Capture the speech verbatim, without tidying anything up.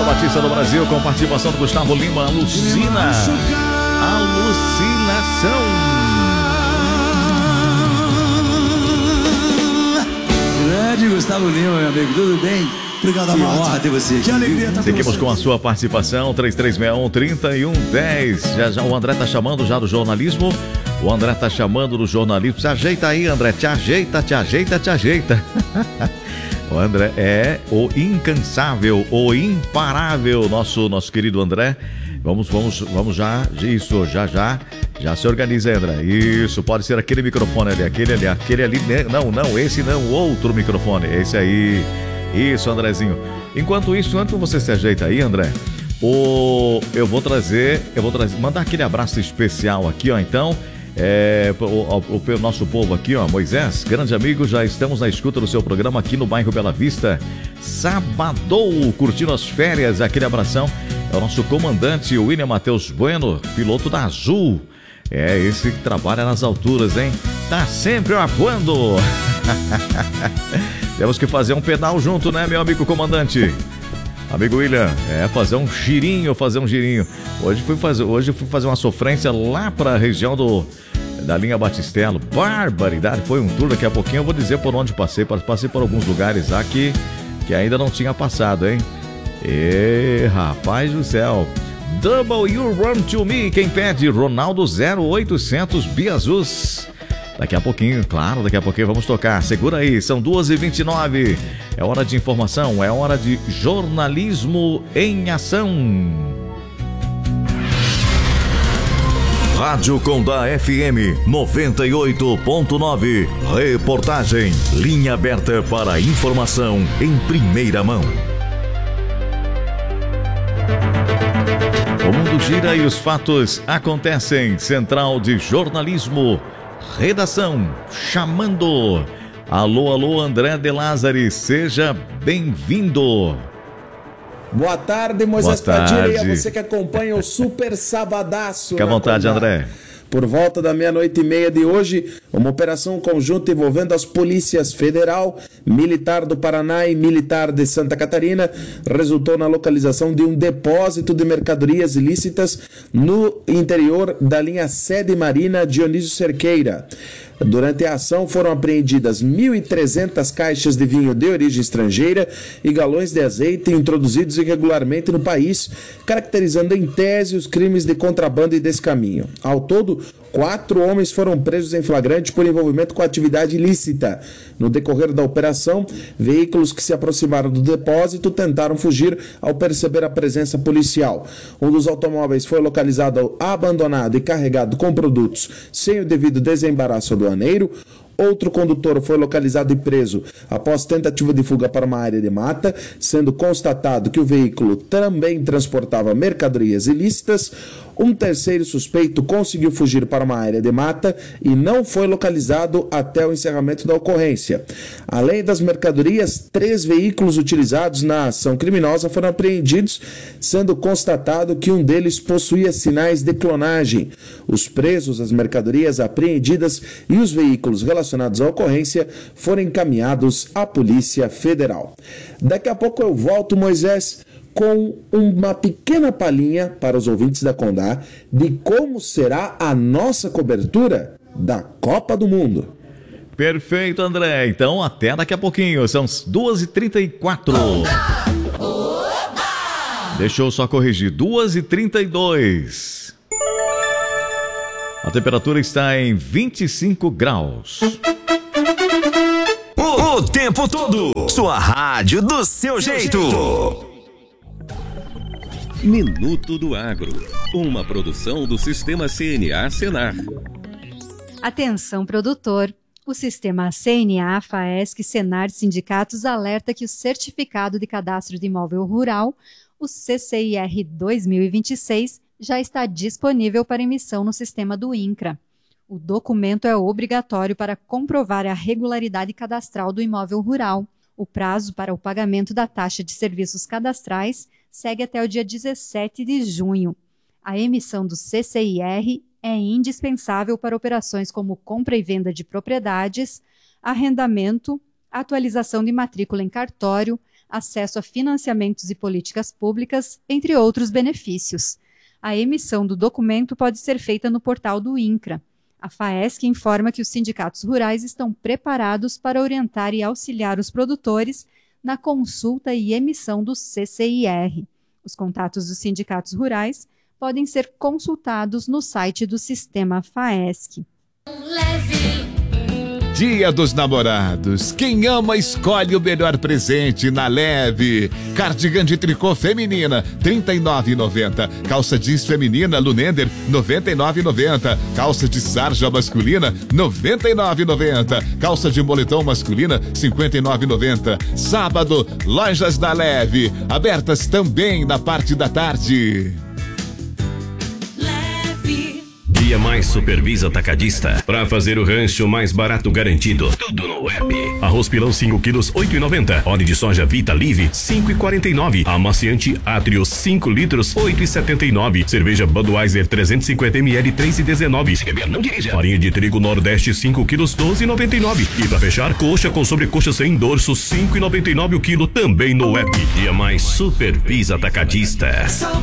Eduardo Batista do Brasil, com participação do Gustavo Lima, Alucina. Alucinação. Grande Gustavo Lima, meu amigo, tudo bem? Obrigado, amado. Que honra ter você. Que alegria estar com você. Seguimos com a sua participação, três três seis um, três um um zero. Já, já, o André tá chamando já do jornalismo. O André tá chamando do jornalismo. Se ajeita aí, André. Te ajeita, te ajeita, te ajeita. O André é o incansável, o imparável, nosso, nosso querido André. Vamos, vamos, vamos já, isso, já, já. Já se organiza, André. Isso, pode ser aquele microfone ali, aquele ali, aquele ali. Não, não, esse não, outro microfone. Esse aí. Isso, Andrezinho. Enquanto isso, antes que você se ajeita aí, André, o... eu vou trazer, eu vou trazer, mandar aquele abraço especial aqui, ó, então, é, o, o, o nosso povo aqui, ó, Moisés, grande amigo, já estamos na escuta do seu programa aqui no bairro Bela Vista, Sabadou, curtindo as férias, aquele abração, é o nosso comandante, o William Matheus Bueno, piloto da Azul, é esse que trabalha nas alturas, hein, tá sempre atuando. Temos que fazer um pedal junto, né, meu amigo comandante? Amigo William, é fazer um girinho, fazer um girinho. Hoje fui fazer, hoje fui fazer uma sofrência lá para a região do, da linha Batistelo. Barbaridade, foi um tour, daqui a pouquinho eu vou dizer por onde passei. Passei por alguns lugares lá que, que ainda não tinha passado, hein? E rapaz do céu. Double You Run To Me, quem pede? Ronaldo zero oitocentos Biazus. Daqui a pouquinho, claro, daqui a pouquinho vamos tocar. Segura aí, são duas e vinte e nove. É hora de informação, é hora de jornalismo em ação. Rádio Condá F M noventa e oito ponto nove. Reportagem, linha aberta para informação em primeira mão. O mundo gira e os fatos acontecem. Central de Jornalismo. Redação chamando. Alô, alô, André de Lázari, seja bem-vindo. Boa tarde, Moisés Padilha, e a você que acompanha o Super Sabadaço. Fique à vontade, Condá. André. Por volta da meia-noite e meia de hoje, uma operação conjunta envolvendo as polícias federal, militar do Paraná e militar de Santa Catarina resultou na localização de um depósito de mercadorias ilícitas no interior da linha Sede Marina Dionísio Cerqueira. Durante a ação foram apreendidas mil e trezentas caixas de vinho de origem estrangeira e galões de azeite introduzidos irregularmente no país, caracterizando em tese os crimes de contrabando e descaminho. Ao todo, quatro homens foram presos em flagrante por envolvimento com atividade ilícita. No decorrer da operação, veículos que se aproximaram do depósito tentaram fugir ao perceber a presença policial. Um dos automóveis foi localizado abandonado e carregado com produtos sem o devido desembaraço aduaneiro. Outro condutor foi localizado e preso após tentativa de fuga para uma área de mata, sendo constatado que o veículo também transportava mercadorias ilícitas. Um terceiro suspeito conseguiu fugir para uma área de mata e não foi localizado até o encerramento da ocorrência. Além das mercadorias, três veículos utilizados na ação criminosa foram apreendidos, sendo constatado que um deles possuía sinais de clonagem. Os presos, as mercadorias apreendidas e os veículos relacionados à ocorrência foram encaminhados à Polícia Federal. Daqui a pouco eu volto, Moisés, com uma pequena palhinha para os ouvintes da Condá de como será a nossa cobertura da Copa do Mundo. Perfeito, André. Então, até daqui a pouquinho. São duas e trinta e quatro. Deixa eu só corrigir. duas e trinta e dois. A temperatura está em vinte e cinco graus. O, o tempo todo. Sua rádio do seu, seu jeito. jeito. Minuto do Agro, uma produção do Sistema C N A Senar. Atenção, produtor. O Sistema C N A, FAESC, Senar e sindicatos alerta que o Certificado de Cadastro de Imóvel Rural, o C C I R dois mil e vinte e seis, já está disponível para emissão no sistema do INCRA. O documento é obrigatório para comprovar a regularidade cadastral do imóvel rural. O prazo para o pagamento da taxa de serviços cadastrais segue até o dia dezessete de junho. A emissão do C C I R é indispensável para operações como compra e venda de propriedades, arrendamento, atualização de matrícula em cartório, acesso a financiamentos e políticas públicas, entre outros benefícios. A emissão do documento pode ser feita no portal do INCRA. A FAESC informa que os sindicatos rurais estão preparados para orientar e auxiliar os produtores na consulta e emissão do C C I R. Os contatos dos sindicatos rurais podem ser consultados no site do Sistema FAESC. Dia dos Namorados. Quem ama escolhe o melhor presente na Leve. Cardigan de tricô feminina, trinta e nove reais e noventa centavos. Calça jeans feminina Lunender, noventa e nove reais e noventa centavos. Calça de sarja masculina, noventa e nove reais e noventa centavos. Calça de moletom masculina, cinquenta e nove reais e noventa centavos. Sábado, lojas da Leve, abertas também na parte da tarde. Dia Mais Supervisa Atacadista. Pra fazer o rancho mais barato garantido. Tudo no app. Arroz pilão cinco quilos, oito reais e noventa centavos. Óleo de soja Vita Live, cinco reais e quarenta e nove centavos. Amaciante Atrio, cinco litros, oito reais e setenta e nove centavos. Cerveja Budweiser trezentos e cinquenta mililitros, três reais e dezenove centavos. Se beber, não dirija. Farinha de trigo Nordeste, cinco quilos, doze reais e noventa e nove centavos. E pra fechar, coxa com sobrecoxa sem dorso, cinco reais e noventa e nove centavos o quilo, também no app. Dia Mais Supervisa Atacadista.